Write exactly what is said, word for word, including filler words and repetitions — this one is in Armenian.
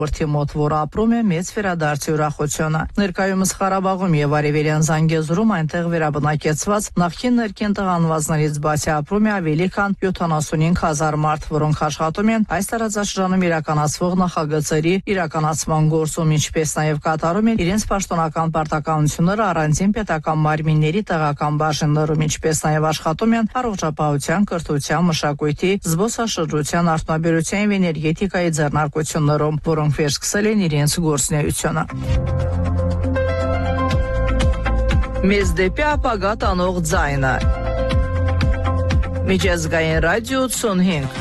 Որդի մոտ, որ ապրում է մեծ վերադարձի ուրախությունը։ Ներկայումս Ղարաբաղում եւ Արևելյան Զանգեզուրում այնտեղ վերաբնակեցված նախկին ներքին տղանվածներից բացի ապրում է ավելի քան յոթանասունհինգ հազար մարդ, որոնք աշխատում են այս տարածաշրջանում իրականացվող նախագծերի իրականացման գործում, ինչպես նաեւ կատարում են իրենց պաշտոնական պարտականությունները առանձին պետական մարմինների տեղական բաժիններում, ինչպես նաեւ աշխատում են առողջապահության, կրթության, մշակույթի, զբոսաշրջության, արտոնաբերության եւ էներգետիկայի ձեռնարկություններում, որոնք վերսկսել են իրենց գործունեությունը։ Մեզ դեպի ապագա տանող ձայնը։ Միջազգային ռադիո ութսունհինգ